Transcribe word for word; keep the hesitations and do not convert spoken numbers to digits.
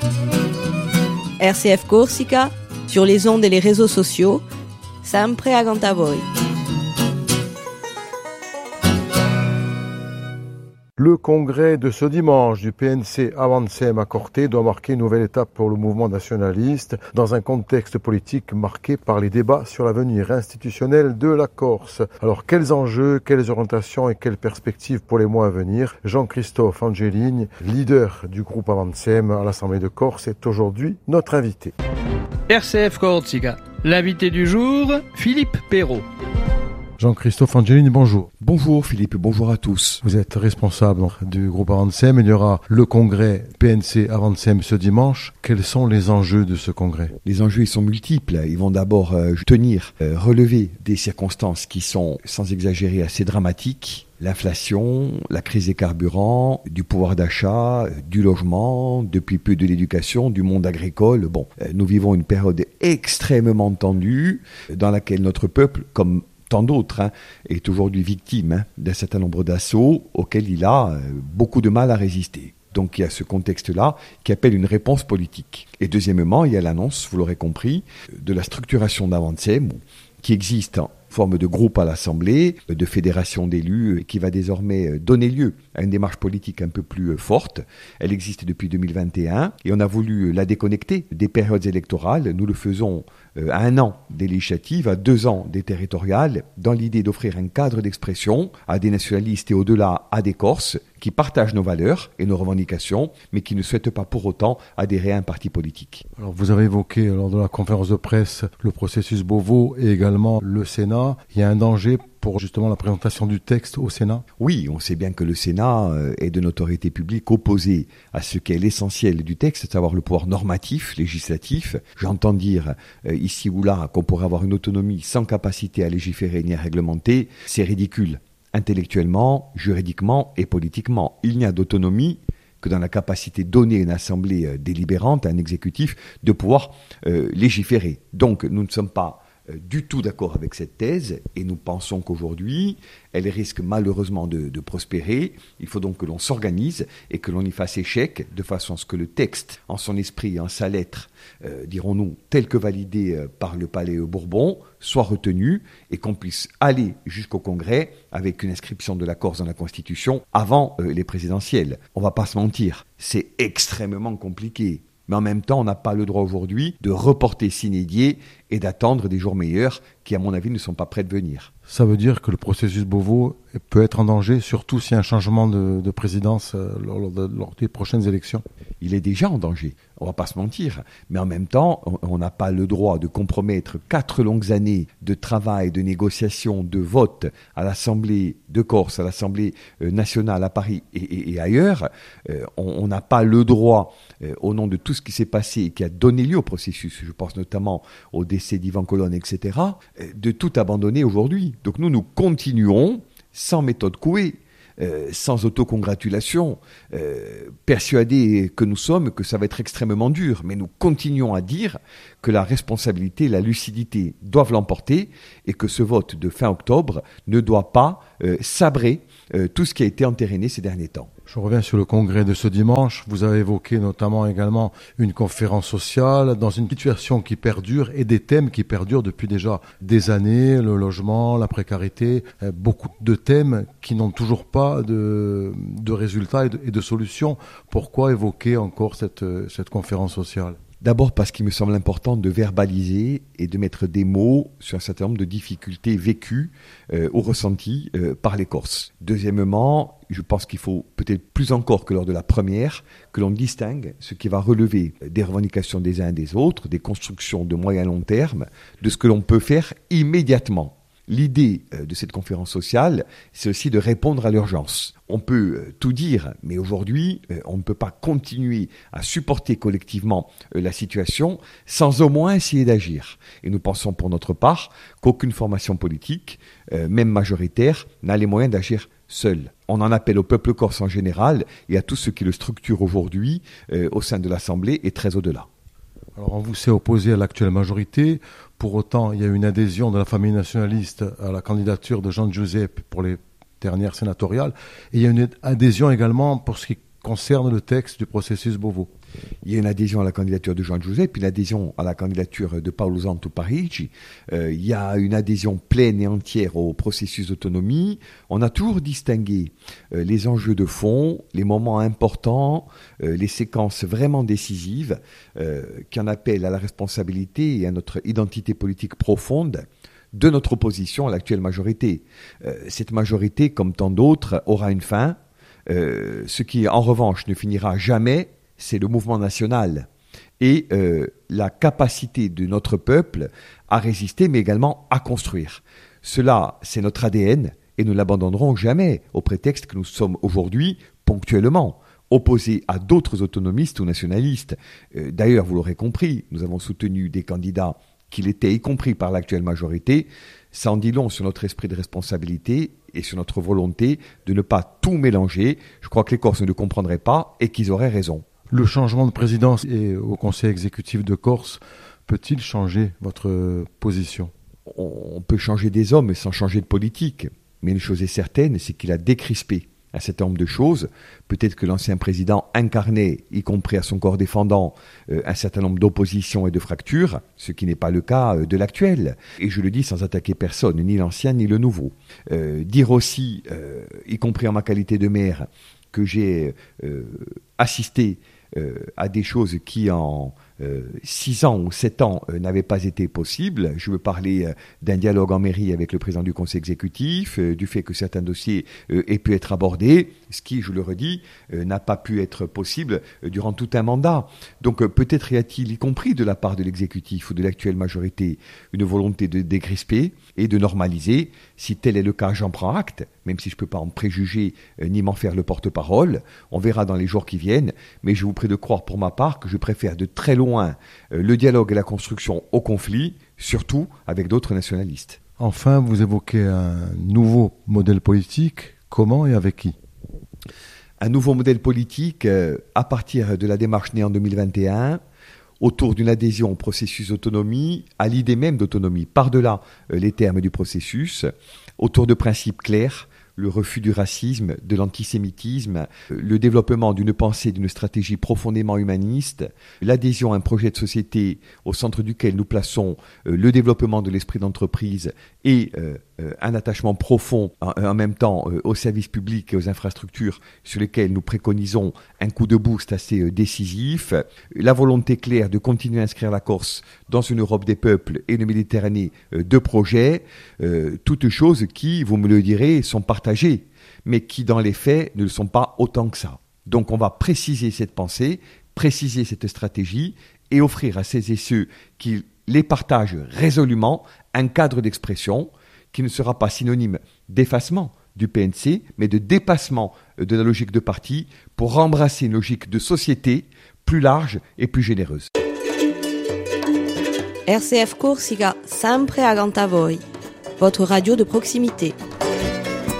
R C F Corsica, sur les ondes et les réseaux sociaux, sempre accanto a voi. Le congrès de ce dimanche du P N C Avancem à Corte doit marquer une nouvelle étape pour le mouvement nationaliste dans un contexte politique marqué par les débats sur l'avenir institutionnel de la Corse. Alors quels enjeux, quelles orientations et quelles perspectives pour les mois à venir? Jean-Christophe Angelini, leader du groupe Avancem à l'Assemblée de Corse, est aujourd'hui notre invité. R C F Corsica, l'invité du jour, Philippe Perrault. Jean-Christophe Angelini, bonjour. Bonjour Philippe, bonjour à tous. Vous êtes responsable du groupe Avancem. Il y aura le congrès P N C Avancem ce dimanche. Quels sont les enjeux de ce congrès? Les enjeux ils sont multiples. Ils vont d'abord euh, tenir, euh, relever des circonstances qui sont, sans exagérer, assez dramatiques. L'inflation, la crise des carburants, du pouvoir d'achat, du logement, depuis peu de l'éducation, du monde agricole. Bon, euh, nous vivons une période extrêmement tendue dans laquelle notre peuple, comme tant d'autres, hein, est aujourd'hui victime hein, d'un certain nombre d'assauts auxquels il a euh, beaucoup de mal à résister. Donc il y a ce contexte-là qui appelle une réponse politique. Et deuxièmement, il y a l'annonce, vous l'aurez compris, de la structuration d'Avancem qui existe en forme de groupe à l'Assemblée, de fédération d'élus, qui va désormais donner lieu à une démarche politique un peu plus forte. Elle existe depuis deux mille vingt et un et on a voulu la déconnecter des périodes électorales. Nous le faisons à un an des législatives, à deux ans des territoriales, dans l'idée d'offrir un cadre d'expression à des nationalistes et au-delà à des Corses qui partagent nos valeurs et nos revendications, mais qui ne souhaitent pas pour autant adhérer à un parti politique. Alors vous avez évoqué lors de la conférence de presse le processus Beauvau et également le Sénat. Il y a un danger pour justement la présentation du texte au Sénat? Oui, on sait bien que le Sénat est de autorité publique opposée à ce qu'est l'essentiel du texte, à savoir le pouvoir normatif, législatif. J'entends dire euh, ici ou là qu'on pourrait avoir une autonomie sans capacité à légiférer ni à réglementer. C'est ridicule, intellectuellement, juridiquement et politiquement. Il n'y a d'autonomie que dans la capacité donnée à une assemblée euh, délibérante, à un exécutif, de pouvoir euh, légiférer. Donc nous ne sommes pas du tout d'accord avec cette thèse et nous pensons qu'aujourd'hui, elle risque malheureusement de, de prospérer. Il faut donc que l'on s'organise et que l'on y fasse échec de façon à ce que le texte, en son esprit et en sa lettre, euh, dirons-nous, tel que validé euh, par le Palais Bourbon, soit retenu et qu'on puisse aller jusqu'au Congrès avec une inscription de la Corse dans la Constitution avant euh, les présidentielles. On ne va pas se mentir, c'est extrêmement compliqué. Mais en même temps, on n'a pas le droit aujourd'hui de reporter sine die et d'attendre des jours meilleurs qui, à mon avis, ne sont pas prêts de venir. Ça veut dire que le processus Beauvau peut être en danger, surtout s'il y a un changement de, de présidence euh, lors, de, lors des prochaines élections? Il est déjà en danger, on ne va pas se mentir. Mais en même temps, on n'a pas le droit de compromettre quatre longues années de travail, de négociation, de vote à l'Assemblée de Corse, à l'Assemblée nationale à Paris et, et, et ailleurs. Euh, on n'a pas le droit, euh, au nom de tout ce qui s'est passé et qui a donné lieu au processus, je pense notamment au décès d'Ivan Colonne, et cetera, euh, de tout abandonner aujourd'hui. Donc nous, nous continuons sans méthode couée, euh, sans autocongratulation, euh, persuadés que nous sommes que ça va être extrêmement dur. Mais nous continuons à dire que la responsabilité, la lucidité doivent l'emporter et que ce vote de fin octobre ne doit pas euh, sabrer euh, tout ce qui a été entériné ces derniers temps. Je reviens sur le congrès de ce dimanche. Vous avez évoqué notamment également une conférence sociale dans une situation qui perdure et des thèmes qui perdurent depuis déjà des années, le logement, la précarité, beaucoup de thèmes qui n'ont toujours pas de, de résultats et de, et de solutions. Pourquoi évoquer encore cette, cette conférence sociale ? D'abord parce qu'il me semble important de verbaliser et de mettre des mots sur un certain nombre de difficultés vécues euh, ou ressenties euh, par les Corses. Deuxièmement, je pense qu'il faut peut-être plus encore que lors de la première, que l'on distingue ce qui va relever des revendications des uns et des autres, des constructions de moyen long terme, de ce que l'on peut faire immédiatement. L'idée de cette conférence sociale, c'est aussi de répondre à l'urgence. On peut tout dire, mais aujourd'hui, on ne peut pas continuer à supporter collectivement la situation sans au moins essayer d'agir. Et nous pensons pour notre part qu'aucune formation politique, même majoritaire, n'a les moyens d'agir seule. On en appelle au peuple corse en général et à tous ceux qui le structurent aujourd'hui au sein de l'Assemblée et très au-delà. Alors on vous s'est opposé à l'actuelle majorité. Pour autant, il y a eu une adhésion de la famille nationaliste à la candidature de Jean Giuseppe pour les dernières sénatoriales. Et il y a une adhésion également pour ce qui concerne le texte du processus Beauvau. Il y a une adhésion à la candidature de Jean Giuseppe, une adhésion à la candidature de Paolo Santo Parigi. Euh, il y a une adhésion pleine et entière au processus d'autonomie. On a toujours distingué euh, les enjeux de fond, les moments importants, euh, les séquences vraiment décisives euh, qui en appellent à la responsabilité et à notre identité politique profonde de notre opposition à l'actuelle majorité. Euh, cette majorité, comme tant d'autres, aura une fin. Euh, ce qui, en revanche, ne finira jamais, c'est le mouvement national et euh, la capacité de notre peuple à résister, mais également à construire. Cela, c'est notre A D N et nous ne l'abandonnerons jamais au prétexte que nous sommes aujourd'hui, ponctuellement, opposés à d'autres autonomistes ou nationalistes. Euh, d'ailleurs, vous l'aurez compris, nous avons soutenu des candidats qui l'étaient, y compris par l'actuelle majorité. Ça en dit long sur notre esprit de responsabilité et sur notre volonté de ne pas tout mélanger. Je crois que les Corses ne le comprendraient pas et qu'ils auraient raison. Le changement de présidence et au Conseil exécutif de Corse peut-il changer votre position ? On peut changer des hommes sans changer de politique. Mais une chose est certaine, c'est qu'il a décrispé un certain nombre de choses. Peut-être que l'ancien président incarnait, y compris à son corps défendant, euh, un certain nombre d'oppositions et de fractures, ce qui n'est pas le cas euh, de l'actuel. Et je le dis sans attaquer personne, ni l'ancien ni le nouveau. Euh, dire aussi, euh, y compris en ma qualité de maire, que j'ai euh, assisté euh, à des choses qui en euh, six ans ou sept ans euh, n'avaient pas été possibles. Je veux parler euh, d'un dialogue en mairie avec le président du conseil exécutif, euh, du fait que certains dossiers euh, aient pu être abordés, ce qui, je le redis, euh, n'a pas pu être possible euh, durant tout un mandat. Donc euh, peut-être y a-t-il, y compris de la part de l'exécutif ou de l'actuelle majorité, une volonté de décrisper et de normaliser. Si tel est le cas, j'en prends acte, même si je ne peux pas en préjuger euh, ni m'en faire le porte-parole. On verra dans les jours qui viennent, mais je vous prie de croire pour ma part que je préfère de très loin euh, le dialogue et la construction au conflit, surtout avec d'autres nationalistes. Enfin, vous évoquez un nouveau modèle politique. Comment et avec qui ? Un nouveau modèle politique euh, à partir de la démarche née en deux mille vingt et un, autour d'une adhésion au processus d'autonomie, à l'idée même d'autonomie, par-delà euh, les termes du processus, autour de principes clairs, le refus du racisme, de l'antisémitisme, le développement d'une pensée, d'une stratégie profondément humaniste, l'adhésion à un projet de société au centre duquel nous plaçons euh, le développement de l'esprit d'entreprise et euh, euh, un attachement profond en, en même temps euh, aux services publics et aux infrastructures sur lesquels nous préconisons un coup de boost assez euh, décisif, la volonté claire de continuer à inscrire la Corse dans une Europe des peuples et une Méditerranée euh, de projets, euh, toutes choses qui, vous me le direz, sont partagées, mais qui dans les faits ne le sont pas autant que ça. Donc on va préciser cette pensée, préciser cette stratégie et offrir à celles et ceux qui les partagent résolument un cadre d'expression qui ne sera pas synonyme d'effacement du P N C, mais de dépassement de la logique de parti pour embrasser une logique de société plus large et plus généreuse. R C F Corsica, sempre accanto a voi, votre radio de proximité.